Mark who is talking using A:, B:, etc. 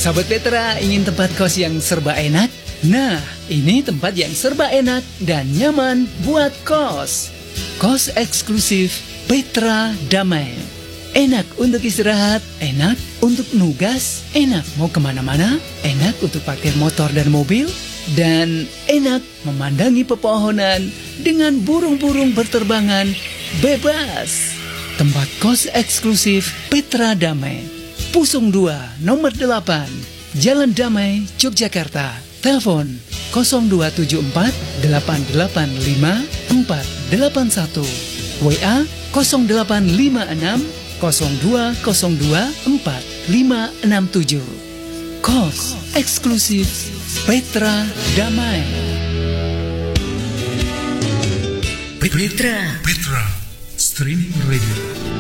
A: Sahabat Petra, ingin tempat kos yang serba enak? Nah, ini tempat yang serba enak dan nyaman buat kos. Kos eksklusif Petra Damai. Enak untuk istirahat, enak untuk nugas, enak mau kemana-mana, enak untuk parkir motor dan mobil, dan enak memandangi pepohonan dengan burung-burung berterbangan bebas. Tempat kos eksklusif Petra Damai. Pusung 2, nomor 8, Jalan Damai, Yogyakarta. Telepon 0274 885 481. WA 0856 0202 4567. Kos eksklusif Petra Damai.
B: Petra Streaming Radio.